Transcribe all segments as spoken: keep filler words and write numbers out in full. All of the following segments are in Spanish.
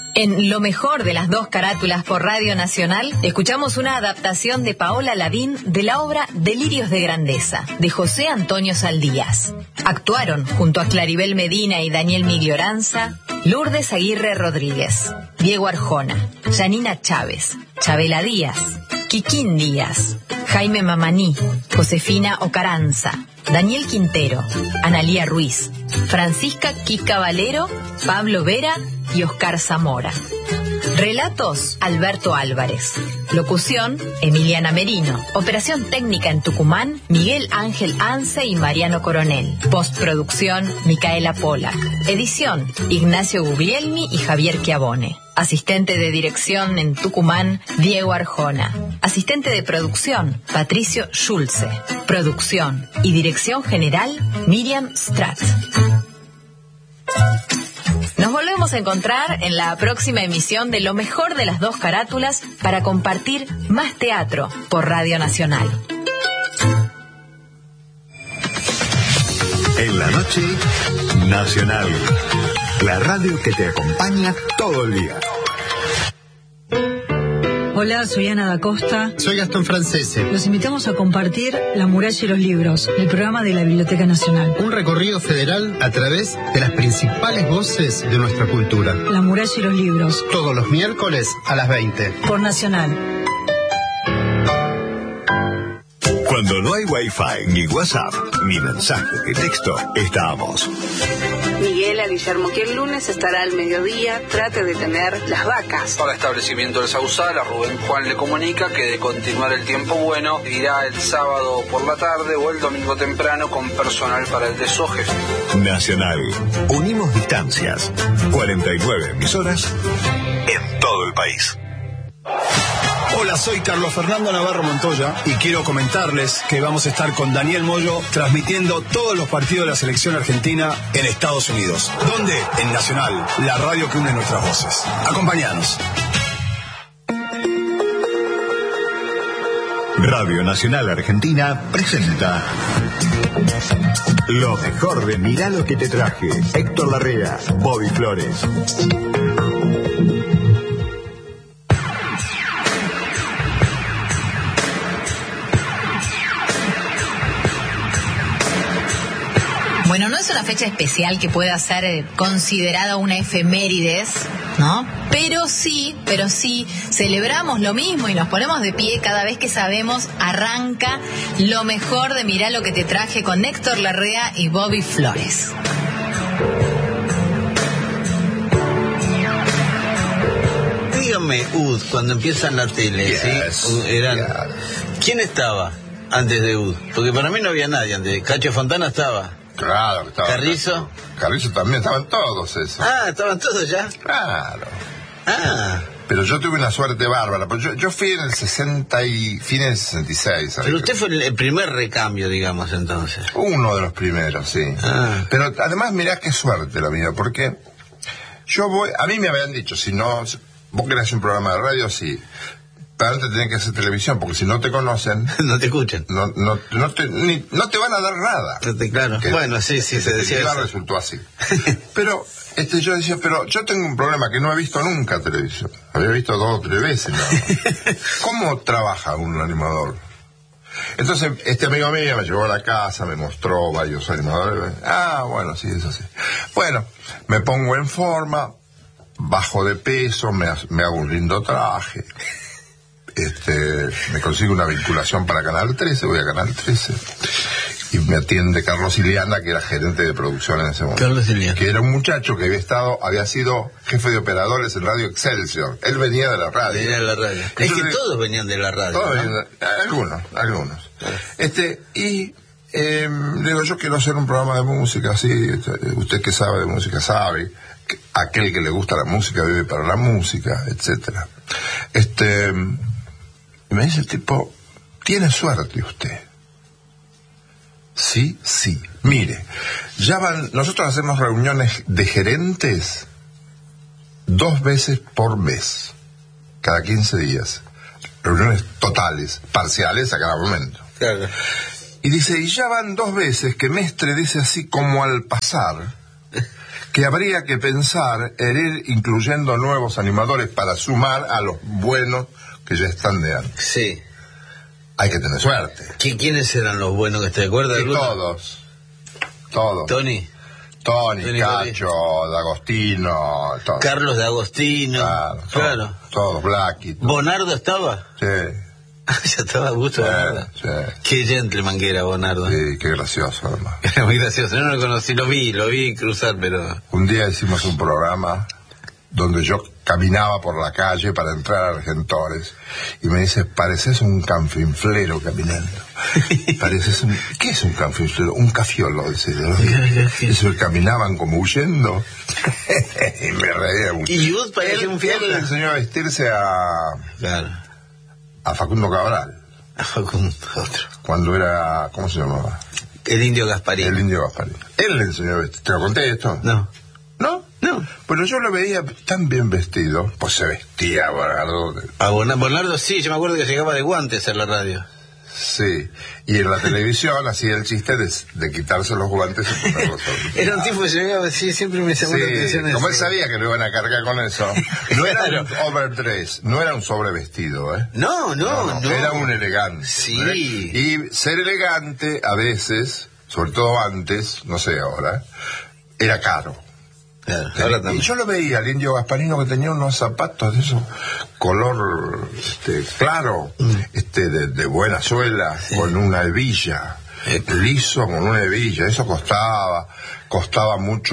En Lo mejor de las dos carátulas por Radio Nacional, escuchamos una adaptación de Paola Lavín de la obra Delirios de Grandeza, de José Antonio Saldías. Actuaron junto a Claribel Medina y Daniel Miglioranza, Lourdes Aguirre Rodríguez, Diego Arjona, Yanina Chávez, Chabela Díaz, Quiquín Díaz, Jaime Mamaní, Josefina Ocaranza, Daniel Quintero, Analía Ruiz, Francisca Kika Valero, Pablo Vera y Oscar Zamora. Relatos, Alberto Álvarez. Locución, Emiliana Merino. Operación técnica en Tucumán, Miguel Ángel Anse y Mariano Coronel. Postproducción, Micaela Polak. Edición, Ignacio Guglielmi y Javier Chiavone. Asistente de dirección en Tucumán, Diego Arjona. Asistente de producción, Patricio Schulze. Producción y dirección general, Miriam Stratt. Nos volvemos a encontrar en la próxima emisión de Lo mejor de las dos carátulas para compartir más teatro por Radio Nacional. En la noche, Nacional. La radio que te acompaña todo el día. Hola, soy Ana da Costa. Soy Gastón Francese. Los invitamos a compartir La muralla y los libros, el programa de la Biblioteca Nacional. Un recorrido federal a través de las principales voces de nuestra cultura. La muralla y los libros. Todos los miércoles a las veinte. Por Nacional. Cuando no hay Wi-Fi, ni WhatsApp, ni mensaje de texto, estamos. Miguel a Guillermo, que el lunes estará al mediodía, trate de tener las vacas. Para establecimiento del Sausal, a Rubén Juan le comunica que de continuar el tiempo bueno, irá el sábado por la tarde o el domingo temprano con personal para el desoje. Nacional. Unimos distancias. cuarenta y nueve emisoras en todo el país. Hola, soy Carlos Fernando Navarro Montoya y quiero comentarles que vamos a estar con Daniel Moyo transmitiendo todos los partidos de la selección argentina en Estados Unidos. ¿Dónde? En Nacional, la radio que une nuestras voces. Acompáñanos. Radio Nacional Argentina presenta Lo mejor de Mirá lo que te traje. Héctor Larrea, Bobby Flores. Bueno, no es una fecha especial que pueda ser considerada una efemérides, ¿no? Pero sí, pero sí, celebramos lo mismo y nos ponemos de pie cada vez que sabemos arranca Lo mejor de Mirá lo que te traje con Héctor Larrea y Bobby Flores. Dígame, U D, cuando empiezan la tele, yes, ¿sí? Eran... yes. ¿Quién estaba antes de U D? Porque para mí no había nadie antes. Cacho Fontana estaba. Claro, estaba. ¿Carrizo? Carrizo también, estaban todos esos. Ah, ¿estaban todos ya? Claro. Ah. Pero yo tuve una suerte bárbara, porque yo, yo fui en el sesenta y fines del sesenta y seis. ¿sabes? Pero usted fue el primer recambio, digamos, entonces. Uno de los primeros, sí. Ah. Pero además, mirá qué suerte la mía, porque yo voy, a mí me habían dicho, si no, vos querés hacer un programa de radio, sí. Pero antes tenés que hacer televisión, porque si no te conocen... no te escuchan. No, no, no, te, ni, no te van a dar nada. Claro. Que, bueno, sí, sí, se decía eso. Resultó así. Pero este, yo decía, pero yo tengo un problema que no he visto nunca televisión. Había visto dos o tres veces, ¿no? ¿Cómo trabaja un animador? Entonces, este amigo mío me llevó a la casa, me mostró varios animadores. Ah, bueno, sí, eso sí. Bueno, me pongo en forma, bajo de peso, me, me hago un lindo traje. Este, me consigo una vinculación para Canal trece, voy a Canal trece y me atiende Carlos Iliana, que era gerente de producción en ese momento. Carlos Iliana. Que era un muchacho que había estado, había sido jefe de operadores en Radio Excelsior. Él venía de la radio. Venía de la radio. Es Entonces, que todos venían de la radio. Todos ¿no? venían de, algunos, algunos. Este, y eh, le digo, yo quiero hacer un programa de música, así, usted que sabe de música sabe, que aquel que le gusta la música vive para la música, etcétera. Este, y me dice el tipo, tiene suerte usted. Sí, sí. Mire, ya van, nosotros hacemos reuniones de gerentes dos veces por mes, cada quince días. Reuniones totales, parciales a cada momento. Claro. Y dice, y ya van dos veces que Mestre dice así como al pasar, que habría que pensar en ir incluyendo nuevos animadores para sumar a los buenos que ya están de antes. Sí. Hay que tener suerte. ¿Qui- ¿Quiénes eran los buenos que te acuerdas? Y todos. Todos. Tony. Tony, Tony Cacho, D'Agostino, todos. Carlos D'Agostino. Claro, Claro. Todos, todos, Blackie. todos. ¿Bonardo estaba? Sí, Ya estaba a gusto, sí, Bonardo. sí. Qué gentleman que era Bonardo. Sí, qué gracioso, además. Era muy gracioso. No lo conocí, lo vi, lo vi cruzar, pero... Un día hicimos un programa donde yo caminaba por la calle para entrar a Argentores y me dice, pareces un canfinflero caminando. Pareces un... ¿Qué es un canfinflero? Un cafiolo, dice. Eso, caminaban como huyendo. Y me reía mucho. Y Yud parecía un Él fiel. le enseñó a vestirse a, Claro. a Facundo Cabral, A Facundo, otro. cuando era, ¿cómo se llamaba? El Indio Gasparín. El Indio Gasparín. Él le enseñó a vestir. ¿Te lo conté esto? No. ¿No? No. Bueno, yo lo veía tan bien vestido, pues se vestía, Bonardo. A Bona- Bonardo sí, yo me acuerdo que llegaba de guantes a la radio. Sí, y en la televisión hacía el chiste de, de quitarse los guantes y ponerlos sobre. Era un tipo que llegaba, sí, siempre me llamó la Sí, atención como él eso. sabía que lo iban a cargar con eso. No era un overdress, no era un sobrevestido, ¿eh? No, no, no. Era un elegante. Sí. ¿eh? Y ser elegante, a veces, sobre todo antes, no sé ahora, era caro. Claro, ahora Y también. yo lo veía, al Indio Gasparino, que tenía unos zapatos de esos color este, claro, Mm. este de, de buena suela, Sí. con una hebilla, Epa. liso con una hebilla. Eso costaba, costaba mucho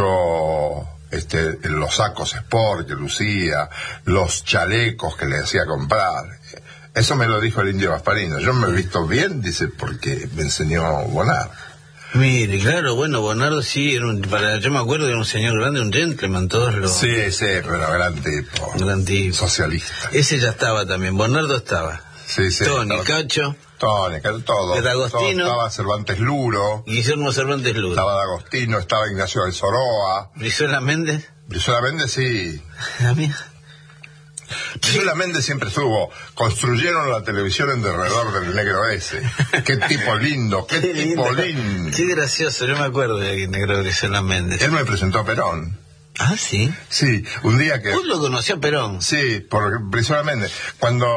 este, los sacos sport que lucía, los chalecos que le hacía comprar. Eso me lo dijo el Indio Gasparino. Yo me he visto bien, dice, porque me enseñó Bonardo. Mire, claro, bueno, Bonardo sí, era un, para, yo me acuerdo que era un señor grande, un gentleman, todos los... Sí, sí, pero gran tipo. Gran tipo. Socialista. Ese ya estaba también, Bonardo estaba. Sí, sí. Tony, estaba- Cacho, Tony, que todo. D'Agostino. Todo, estaba Cervantes Luro, Guillermo Cervantes Luz, estaba D'Agostino, estaba Ignacio del Soroa. Brizuela Méndez. Brizuela Méndez, sí. La mía. Brizuela Méndez siempre estuvo. Construyeron la televisión en derredor del negro ese. Qué tipo lindo, qué, tipo lindo. Qué gracioso, yo me acuerdo de que negro Brizuela Méndez. Él me presentó a Perón. Ah, sí. Sí, un día que... ¿Vos lo conocías a Perón? Sí, por Brizuela Méndez. Cuando...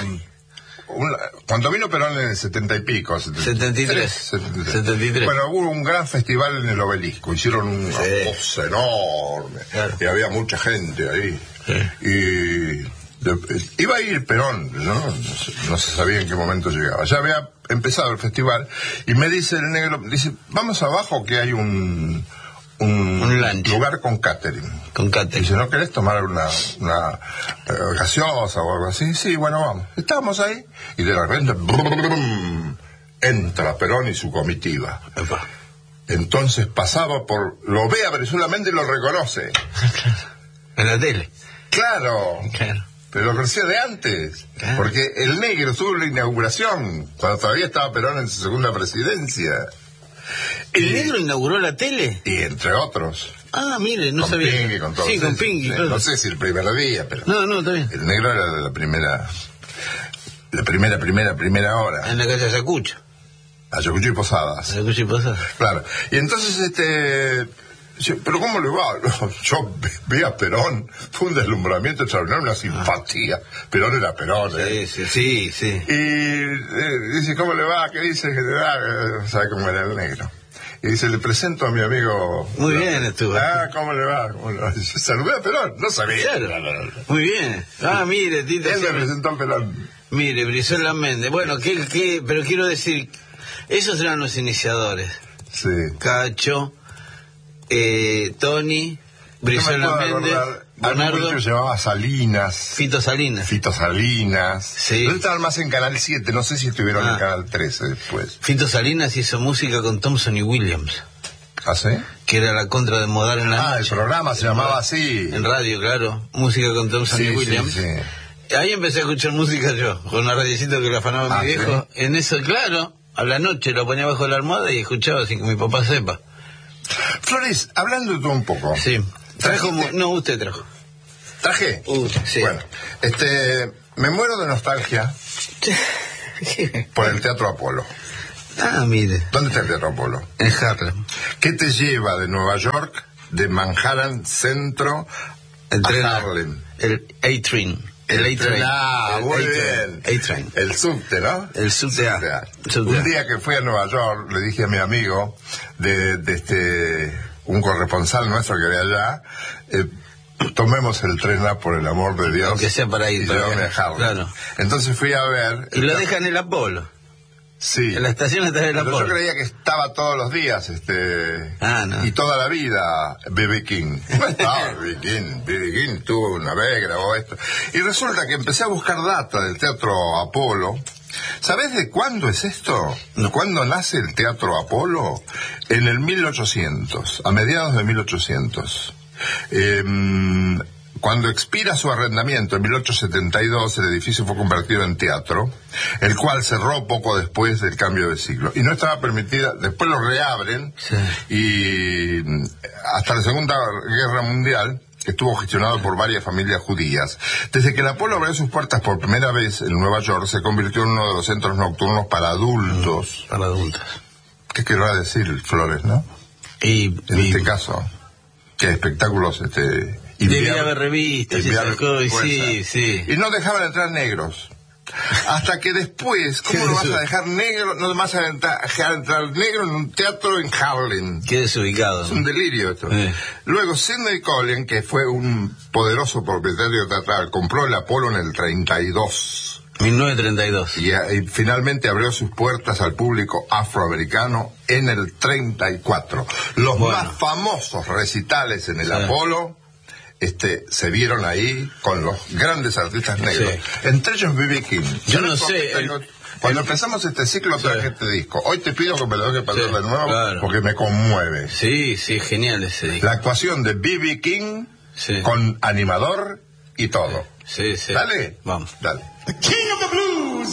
un- cuando vino Perón en el setenta y pico, setenta y tres. setenta y tres. Bueno, hubo un gran festival en el Obelisco, hicieron una Sí. cosa enorme, Claro. y había mucha gente ahí. Sí. Y de- iba a ir Perón, ¿no? No se, no se sabía en qué momento llegaba. Ya había empezado el festival, y me dice el negro, dice, vamos abajo que hay un... Un, Un lunch. lugar con catering. Con Cate. Dice, ¿no querés tomar una, una eh, gaseosa o algo así? Sí, bueno, vamos. Estábamos ahí y de repente brum, entra Perón y su comitiva. Epa. Entonces pasaba por... Lo ve a Brizuela Méndez y lo reconoce. En la tele. Claro. Claro. Pero lo conocía de antes. Claro. Porque el negro estuvo en la inauguración, cuando todavía estaba Perón en su segunda presidencia. ¿El Y- negro inauguró la tele? Y entre otros. Ah, mire, no con sabía. Pingui, con todo sí, con eso. Pingui, Eh, claro. No sé si el primer día, pero... No, no, está bien. El negro era de la primera, la primera, primera, primera hora. En la calle Ayacucho. Ayacucho y Posadas. Ayacucho y Posadas. Claro. Y entonces, este... yo, pero ¿cómo le va? Yo vi a Perón, fue un deslumbramiento extraordinario, una simpatía. Perón era Perón, ¿eh? Sí, sí, sí, sí. Y eh, dice, ¿cómo le va? ¿Qué dice el general? ¿Sabe cómo era el negro? Y dice, le presento a mi amigo... Muy bien estuvo. Ah, ¿cómo le va? ¿Cómo le va? Dice, saludé a Perón, no sabía. Claro. Muy bien. Ah, mire, Tito. Él me sí. presentó a Perón. Mire, Brizuela Méndez. Bueno, ¿qué, qué? Pero quiero decir, esos eran los iniciadores. Sí. Cacho, eh, Tony, Brizuela Yo me puedo Méndez, acordar, algún Bonardo, que se llamaba Salinas. Fito Salinas. Fito Salinas. Sí. No estaban más en Canal siete, no sé si estuvieron Ah. en Canal trece después. Fito Salinas hizo música con Thompson y Williams, ¿Ah, sí? que era la contra de Modar en la Ah, el noche. programa se llamaba así. En radio, claro. Música con Thompson Sí, y sí, Williams. sí. Ahí empecé a escuchar música yo, con una radiecita que le afanaba Ah, mi viejo. En eso, claro, a la noche lo ponía bajo la almohada y escuchaba sin que mi papá sepa. Flores, hablando tú un poco. Sí. Trajo, ¿Trajiste? mu- no, usted trajo. ¿Traje? Uh, sí. Bueno, este, me muero de nostalgia por el Teatro Apolo. Ah, mire, ¿Dónde está el Teatro Apolo? en Harlem. ¿Qué te lleva de Nueva York de Manhattan Centro el tren, a Harlem. El A-Train. El A-Train. Ah, muy bien. A-Train. El subte, ¿no? El subte A. Un día que fui a Nueva York, le dije a mi amigo, de, de este, un corresponsal nuestro que había allá, eh, tomemos el tren A por el amor de Dios. Aunque sea para ir. Y llévame a Harlem. Claro. Entonces fui a ver. Y lo dejan en el Apolo. Sí. En la estación está en el Apolo. Yo creía que estaba todos los días, este... Ah, no. Y toda la vida, B B King. No estaba B B King. B B King tuvo una vez, grabó esto. Y resulta que empecé a buscar data del Teatro Apolo. ¿Sabés de cuándo es esto? No. ¿Cuándo nace el Teatro Apolo? En el mil ochocientos, a mediados de mil ochocientos. Eh, Cuando expira su arrendamiento en mil ochocientos setenta y dos, el edificio fue convertido en teatro, el cual cerró poco después del cambio de siglo. Y no estaba permitida, después lo reabren, sí. Y hasta la Segunda Guerra Mundial estuvo gestionado por varias familias judías. Desde que el Apolo abrió sus puertas por primera vez en Nueva York, se convirtió en uno de los centros nocturnos para adultos. Mm, para adultos. ¿Qué querrá decir Flores, no? Y, en y... este caso, ¿qué espectáculos, este... Debía haber revistas, enviar, y sí, sí. Y no dejaban entrar negros. Hasta que después, ¿cómo lo vas a dejar negro? No vas a dejar entrar negro en un teatro en Harlem. Qué desubicado. Es un delirio esto. Eh. Luego, Sidney Colin, que fue un poderoso propietario teatral, compró el Apolo en el treinta y dos. mil novecientos treinta y dos. Y, y finalmente abrió sus puertas al público afroamericano en el treinta y cuatro. Los bueno. más famosos recitales en el sí. Apolo... Este, se vieron ahí con los grandes artistas negros, sí. Entre ellos B B King. Yo no sé. Tengo, el, cuando el, empezamos este ciclo traje sí. este disco. Hoy te pido que me lo dejes pasar sí, de nuevo claro. porque me conmueve. Sí, sí, genial ese disco. La actuación de B B King sí. con animador y todo. Sí, sí. Dale. Vamos. Dale. The King of the Blues.